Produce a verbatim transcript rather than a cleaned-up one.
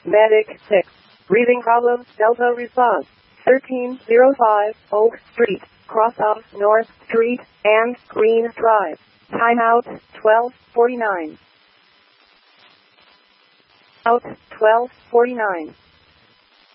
Medic six. Breathing problems, Delta response. thirteen oh five Oak Street, cross off North Street, and Green Drive. Timeout, twelve forty-nine. Out, twelve forty-nine.